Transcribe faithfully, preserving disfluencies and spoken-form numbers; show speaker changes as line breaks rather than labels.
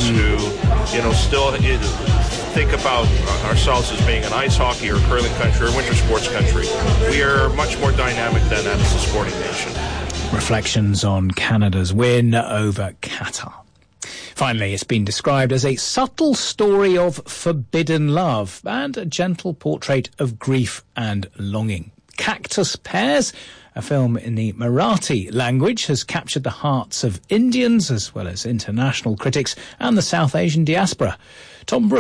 us mm. who, you know, still think about ourselves as being an ice hockey or curling country or winter sports country. We are much more dynamic than that as a sporting nation.
Reflections on Canada's win over Qatar. Finally, it's been described as a subtle story of forbidden love and a gentle portrait of grief and longing. Cactus Pears, a film in the Marathi language, has captured the hearts of Indians as well as international critics and the South Asian diaspora. Tom Brooks